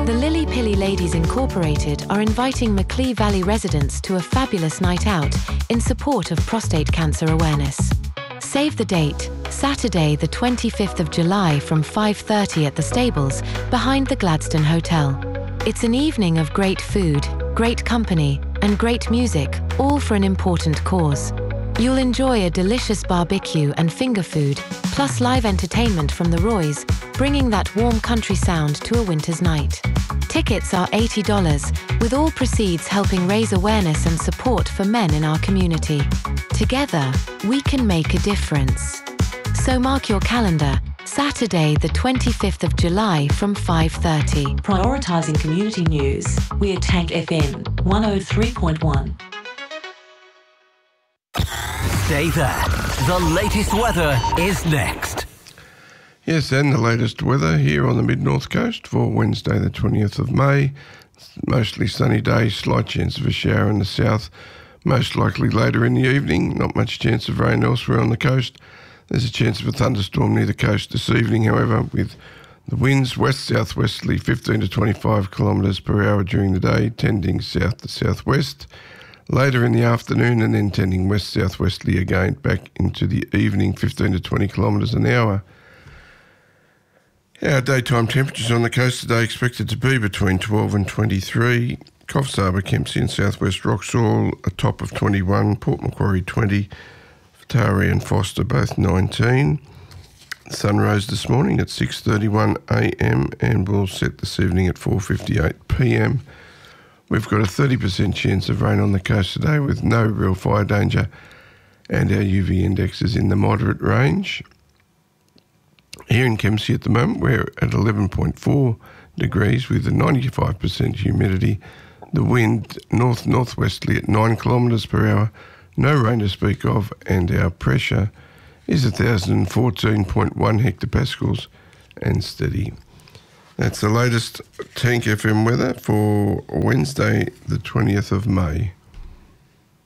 The Lily Pilly Ladies Incorporated are inviting Macleay Valley residents to a fabulous night out in support of prostate cancer awareness. Save the date, Saturday the 25th of July from 5:30 at the Stables behind the Gladstone Hotel. It's an evening of great food, great company, and great music, all for an important cause. You'll enjoy a delicious barbecue and finger food, plus live entertainment from the Roys, bringing that warm country sound to a winter's night. Tickets are $80, with all proceeds helping raise awareness and support for men in our community. Together, we can make a difference. So mark your calendar, Saturday the 25th of July from 5:30. Prioritising community news, we're Tank FM 103.1. Stay there. The latest weather is next. Yes, and the latest weather here on the mid-north coast for Wednesday the 20th of May. Mostly sunny day, slight chance of a shower in the south, most likely later in the evening. Not much chance of rain elsewhere on the coast. There's a chance of a thunderstorm near the coast this evening, however, with the winds west-southwesterly 15 to 25 kilometres per hour during the day, tending south to southwest. Later in the afternoon and then tending west-southwesterly again back into the evening, 15 to 20 kilometres an hour. Our daytime temperatures on the coast today expected to be between 12 and 23. Coffs Harbour, Kempsey and Southwest Wroxall a top of 21, Port Macquarie 20, Taree and Foster both 19. The sun rose this morning at 6:31 a.m. and will set this evening at 4:58 p.m. We've got a 30% chance of rain on the coast today with no real fire danger, and our UV index is in the moderate range. Here in Kempsey at the moment, we're at 11.4 degrees with a 95% humidity. The wind north-northwesterly at 9 kilometres per hour, no rain to speak of, and our pressure is 1,014.1 hectopascals and steady. That's the latest Tank FM weather for Wednesday, the 20th of May.